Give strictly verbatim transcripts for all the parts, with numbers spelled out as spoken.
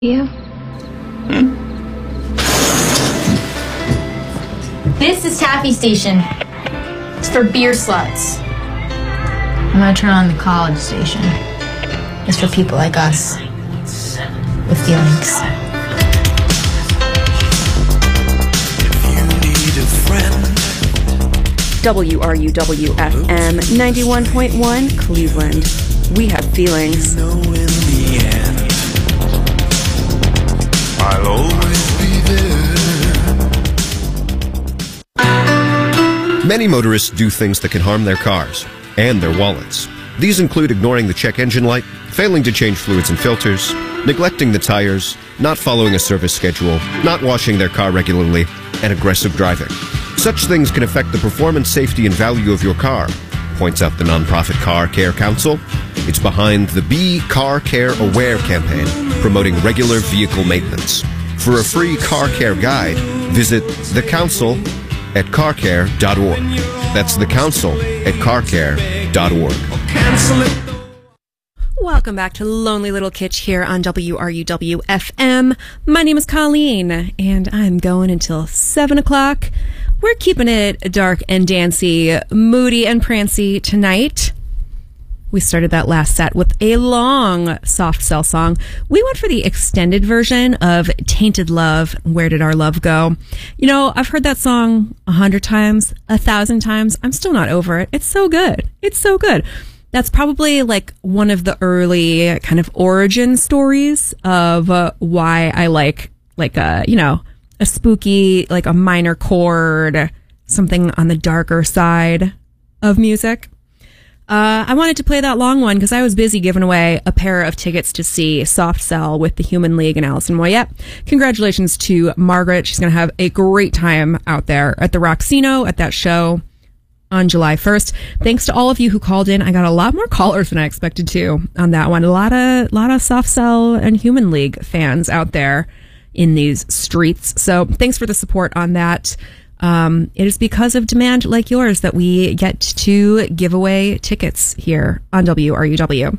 You? Hmm. This is Taffy Station. It's for beer sluts. I'm gonna turn on the college station. It's for people like us with feelings. W R U W F M ninety-one point one Cleveland. We have feelings. I'll always be there. Many motorists do things that can harm their cars and their wallets. These include ignoring the check engine light, failing to change fluids and filters, neglecting the tires, not following a service schedule, not washing their car regularly, and aggressive driving. Such things can affect the performance, safety, and value of your car, points out the nonprofit Car Care Council. It's behind the Be Car Care Aware campaign, promoting regular vehicle maintenance. For a free car care guide, visit the council at car care dot org. That's the council at car care dot org. Welcome back to Lonely Little Kitsch here on W R U W F M. My name is Colleen, and I'm going until seven o'clock. We're keeping it dark and dancey, moody and prancy tonight. We started that last set with a long Soft Cell song. We went for the extended version of Tainted Love, Where Did Our Love Go? You know, I've heard that song a hundred times, a thousand times. I'm still not over it. It's so good. It's so good. That's probably like one of the early kind of origin stories of uh, why I like, like a, you know, a spooky, like a minor chord, something on the darker side of music. Uh, I wanted to play that long one because I was busy giving away a pair of tickets to see Soft Cell with the Human League and Alison Moyet. Congratulations to Margaret. She's going to have a great time out there at the Roxino at that show on July first. Thanks to all of you who called in. I got a lot more callers than I expected to on that one. A lot of, lot of Soft Cell and Human League fans out there in these streets. So thanks for the support on that. Um, it is because of demand like yours that we get to give away tickets here on W R U W.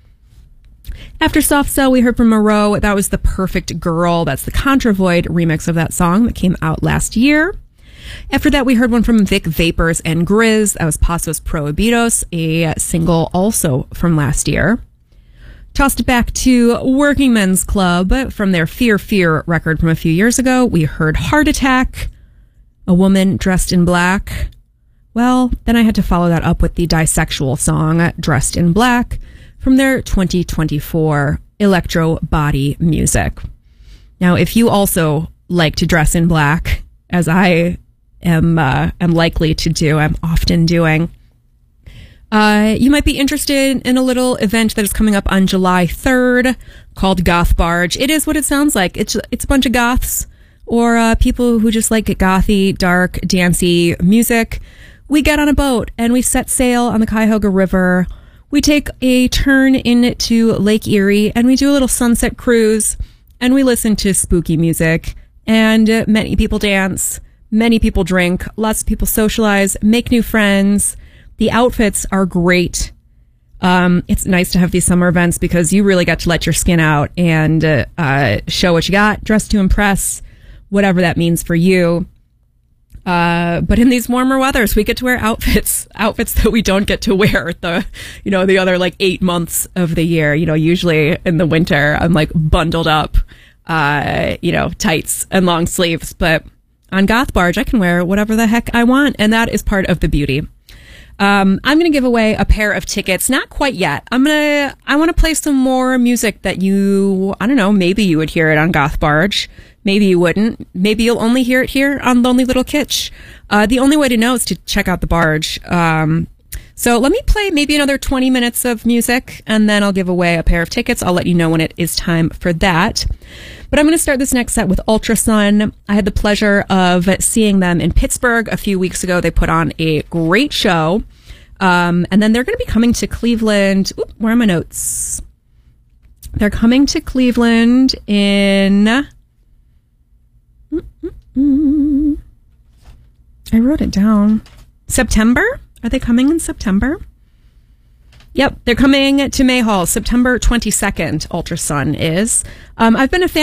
After Soft Cell, we heard from Moreau. That was The Perfect Girl. That's the Contravoid remix of that song that came out last year. After that, we heard one from Vic Vapors and Grizz. That was Pasos Prohibidos, a single also from last year. Tossed it back to Working Men's Club from their Fear Fear record from a few years ago. We heard Heart Attack, A Woman Dressed in Black. Well, then I had to follow that up with the Disexual song, Dressed in Black, from their twenty twenty-four Electro Body Music. Now, if you also like to dress in black, as I am, uh, am likely to do, I'm often doing, Uh, you might be interested in a little event that is coming up on July third called Goth Barge. It is what it sounds like. It's it's a bunch of goths or uh, people who just like gothy, dark, dancey music. We get on a boat and we set sail on the Cuyahoga River. We take a turn into Lake Erie and we do a little sunset cruise and we listen to spooky music. And uh, many people dance, many people drink, lots of people socialize, make new friends. The outfits are great. Um, it's nice to have these summer events because you really get to let your skin out and uh, uh, show what you got, dress to impress, whatever that means for you. Uh, but in these warmer weathers, we get to wear outfits, outfits that we don't get to wear the, you know, the other like eight months of the year. You know, usually in the winter, I'm like bundled up, uh, you know, tights and long sleeves. But on Goth Barge, I can wear whatever the heck I want. And that is part of the beauty. Um, I'm going to give away a pair of tickets. Not quite yet. I'm going to, I want to play some more music that you, I don't know, maybe you would hear it on Goth Barge. Maybe you wouldn't. Maybe you'll only hear it here on Lonely Little Kitsch. Uh, the only way to know is to check out the barge. Um, so let me play maybe another twenty minutes of music and then I'll give away a pair of tickets. I'll let you know when it is time for that. But I'm going to start this next set with Ultrasun. I had the pleasure of seeing them in Pittsburgh a few weeks ago. They put on a great show. Um, and then they're going to be coming to Cleveland. Oop, where are my notes? They're coming to Cleveland in... Mm-mm-mm. I wrote it down. September? Are they coming in September? Yep, they're coming to May Hall, September twenty-second, Ultrasun is. Um, I've been a fan